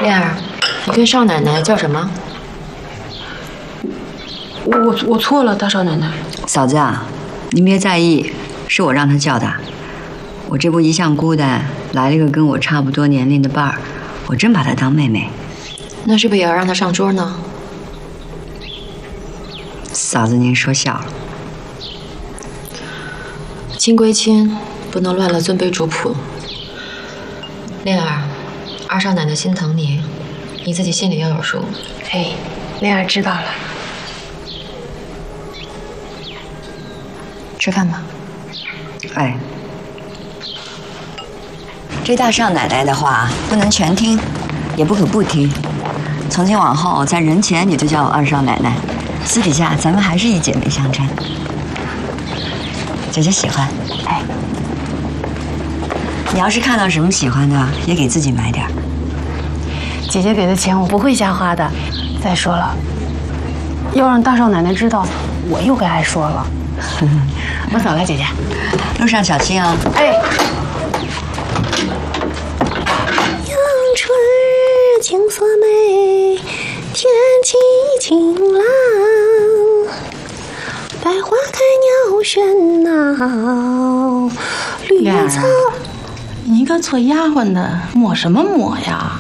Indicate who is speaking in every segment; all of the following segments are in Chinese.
Speaker 1: 莲儿，你跟少奶奶叫什么？
Speaker 2: 我错了，大少奶奶。
Speaker 3: 嫂子啊，您别在意，是我让她叫的。我这不一向孤单，来了个跟我差不多年龄的伴儿，我真把她当妹妹。
Speaker 1: 那是不是也要让她上桌呢？
Speaker 3: 嫂子，您说笑了。
Speaker 1: 亲归亲，不能乱了尊卑主仆。莲儿，二少奶奶心疼你，你自己心里要有数。
Speaker 2: 哎，莲儿知道了。
Speaker 1: 吃饭吧。
Speaker 3: 哎，这大少奶奶的话不能全听，也不可不听。从今往后，在人前你就叫我二少奶奶，私底下咱们还是一姐妹相称。姐姐喜欢。哎，你要是看到什么喜欢的，也给自己买点儿。
Speaker 2: 姐姐给的钱我不会瞎花的。再说了，要让大少奶奶知道，我又该挨说了。我走了，姐姐。
Speaker 3: 路上小心啊！
Speaker 2: 哎。
Speaker 4: 阳春景色美，天气晴朗，百花开，鸟喧闹，绿草。
Speaker 5: 你一个做丫鬟的，抹什么抹呀？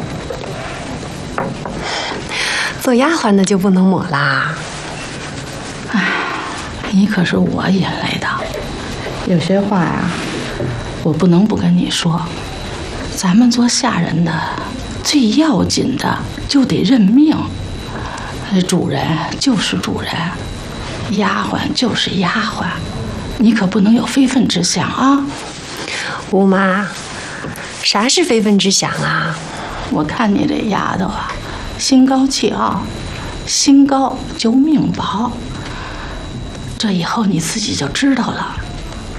Speaker 2: 做丫鬟的就不能抹啦。
Speaker 5: 哎，你可是我引来的，有些话呀，我不能不跟你说。咱们做下人的，最要紧的就得认命。主人就是主人，丫鬟就是丫鬟，你可不能有非分之想啊。
Speaker 2: 吴妈，啥是非分之想啊？
Speaker 5: 我看你这丫头啊，心高气傲，心高就命薄。这以后你自己就知道了。